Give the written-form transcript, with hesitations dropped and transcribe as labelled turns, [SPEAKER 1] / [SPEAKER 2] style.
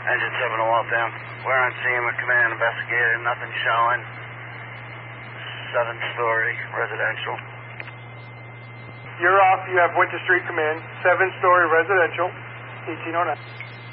[SPEAKER 1] Engine 7 to Waltham. We're on scene with command investigator. Nothing showing. 7-story residential.
[SPEAKER 2] You're off. You have Winter Street command. 7-story residential. 1809.